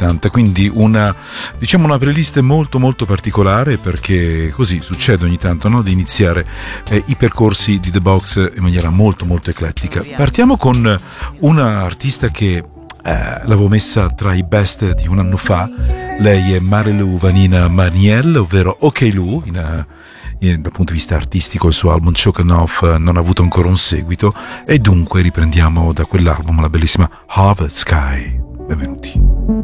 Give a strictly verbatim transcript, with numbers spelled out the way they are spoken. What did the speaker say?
settanta, quindi una, diciamo, una playlist molto molto particolare, perché così succede ogni tanto, no? Di iniziare eh, i percorsi di The Box in maniera molto molto eclettica. Partiamo con una artista che eh, l'avevo messa tra i best di un anno fa. Lei è Marilu Vanina Maniel, ovvero OK Lu. In, in, dal punto di vista artistico il suo album Choken Off non ha avuto ancora un seguito, e dunque riprendiamo da quell'album la bellissima Harvest Sky. Benvenuti.